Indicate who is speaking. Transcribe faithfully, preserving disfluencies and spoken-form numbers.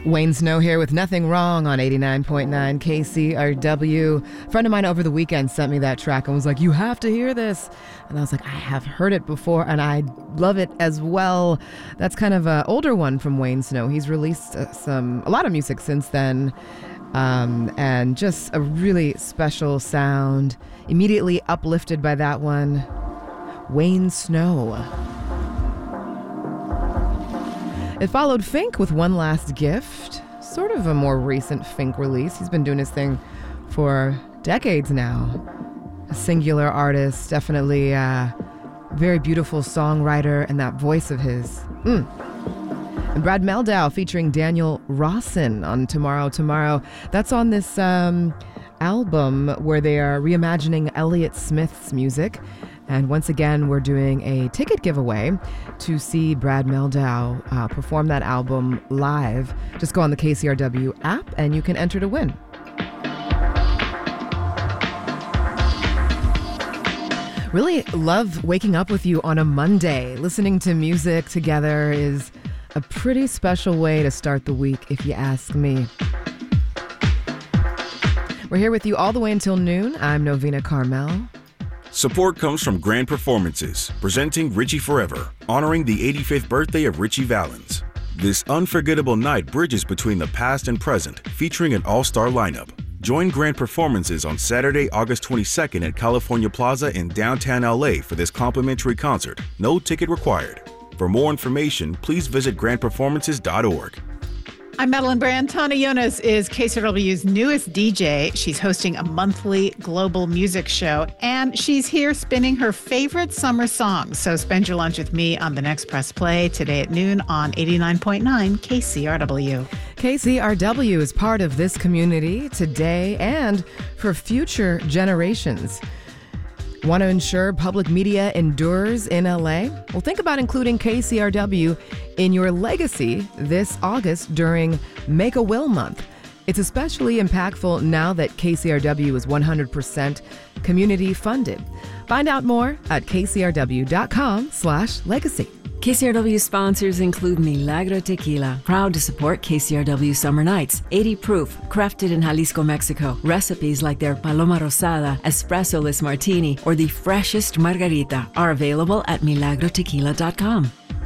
Speaker 1: Wayne Snow here with Nothing Wrong on eighty-nine point nine K C R W. A friend of mine over the weekend sent me that track and was like, you have to hear this. And I was like, I have heard it before and I love it as well. That's kind of an older one from Wayne Snow. He's released uh, some a lot of music since then. Um, and just a really special sound. Immediately uplifted by that one. Wayne Snow. It followed Fink with One Last Gift, sort of a more recent Fink release. He's been doing his thing for decades now. A singular artist, definitely a very beautiful songwriter, and that voice of his. Mm. And Brad Mehldau featuring Daniel Rawson on Tomorrow Tomorrow. That's on this um, album where they are reimagining Elliott Smith's music. And once again, we're doing a ticket giveaway to see Brad Mehldau uh, perform that album live. Just go on the K C R W app and you can enter to win. Really love waking up with you on a Monday. Listening to music together is a pretty special way to start the week, if you ask me. We're here with you all the way until noon. I'm Novena Carmel.
Speaker 2: Support comes from Grand Performances, presenting Richie Forever, honoring the eighty-fifth birthday of Richie Valens. This unforgettable night bridges between the past and present, featuring an all-star lineup. Join Grand Performances on Saturday, August twenty-second at California Plaza in downtown L A for this complimentary concert. No ticket required. For more information, please visit grand performances dot org.
Speaker 3: I'm Madeline Brand. Tana Yonas is K C R W's newest D J. She's hosting a monthly global music show, and she's here spinning her favorite summer songs. So spend your lunch with me on the next Press Play today at noon on eighty-nine point nine K C R W.
Speaker 1: K C R W is part of this community today and for future generations. Want to ensure public media endures in L A? Well, think about including K C R W in your legacy this August during Make a Will Month. It's especially impactful now that K C R W is one hundred percent community funded. Find out more at kcrw.com slash legacy.
Speaker 4: K C R W sponsors include Milagro Tequila, proud to support K C R W Summer Nights. eighty proof, crafted in Jalisco, Mexico. Recipes like their Paloma Rosada, Espresso-less Martini, or the freshest Margarita are available at milagro tequila dot com.